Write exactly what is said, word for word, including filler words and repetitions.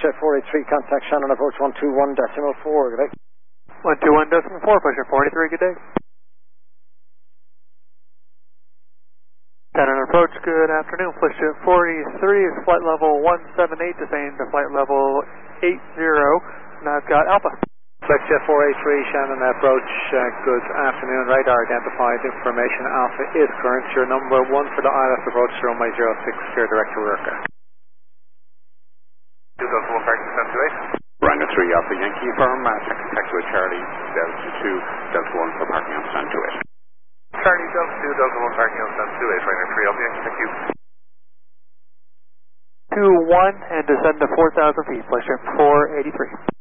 Jet four eight three, contact Shannon approach one two one decimal four, good day. one two one decimal four, push Jet four eight three, good day. Shannon approach, good afternoon, push Jet forty-three is flight level one seven eight, descending to flight level eight zero, now I've got Alpha. Jet four eight three, Shannon approach, uh, good afternoon, radar identified, information Alpha is current, your number one for the I L S approach, runway zero six, clear direct to work. two Delta one parking seven two eight. Rango three Alpha Yankee firm, uh, taxi Charlie Delta two, Delta one for parking on stand two eight. Charlie Delta two, Delta one parking on stand two eight, Rango three Alpha Yankee, thank you. two one and descend to four thousand feet, push Jet four eighty-three.